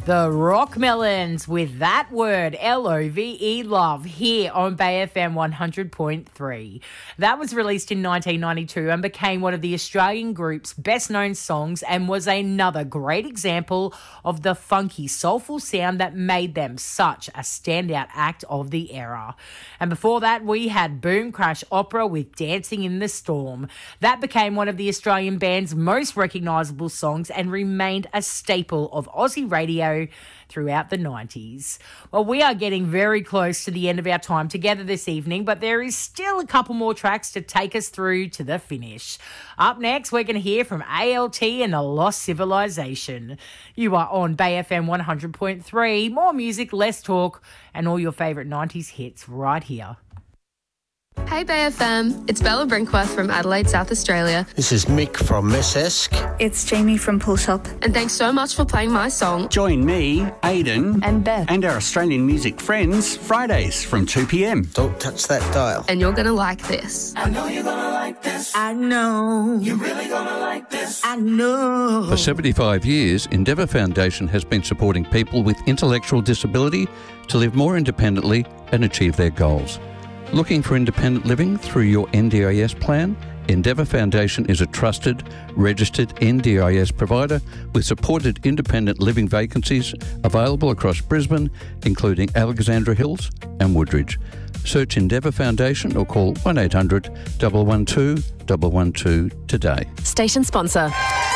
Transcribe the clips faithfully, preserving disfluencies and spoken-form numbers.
The Rockmelons with That Word, L O V E, love, here on Bay F M one hundred point three. That was released in nineteen ninety-two and became one of the Australian group's best-known songs and was another great example of the funky, soulful sound that made them such a standout act of the era. And before that, we had Boom Crash Opera with Dancing in the Storm. That became one of the Australian band's most recognisable songs and remained a staple of Aussie radio throughout the nineties. Well, we are getting very close to the end of our time together this evening, but there is still a couple more tracks to take us through to the finish. Up next, we're going to hear from A L T and The Lost Civilization. You are on Bay F M one hundred point three. More music, less talk, and all your favourite nineties hits right here. Hey Bay F M, it's Bella Brinkworth from Adelaide, South Australia. This is Mick from Miss Esk. It's Jamie from Pull Shop. And thanks so much for playing my song. Join me, Aidan, And Beth. and our Australian music friends Fridays from two p.m. Don't touch that dial. And you're going to like this. I know you're gonna like this. I know. You're really gonna like this. I know. For seventy-five years, Endeavour Foundation has been supporting people with intellectual disability to live more independently and achieve their goals. Looking for independent living through your N D I S plan? Endeavour Foundation is a trusted, registered N D I S provider with supported independent living vacancies available across Brisbane, including Alexandra Hills and Woodridge. Search Endeavour Foundation or call one eight hundred, one one two, one one two today. Station sponsor.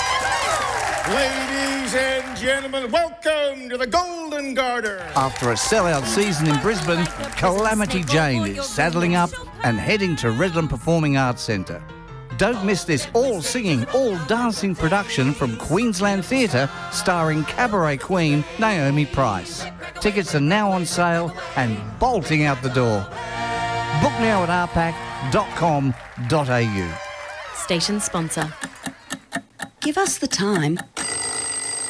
Ladies and gentlemen, welcome to the Golden Garter. After a sellout season in Brisbane, Calamity Jane is saddling up and heading to Redland Performing Arts Centre. Don't miss this all-singing, all-dancing production from Queensland Theatre starring cabaret queen Naomi Price. Tickets are now on sale and bolting out the door. Book now at r pac dot com dot a u. Station sponsor. Give us the time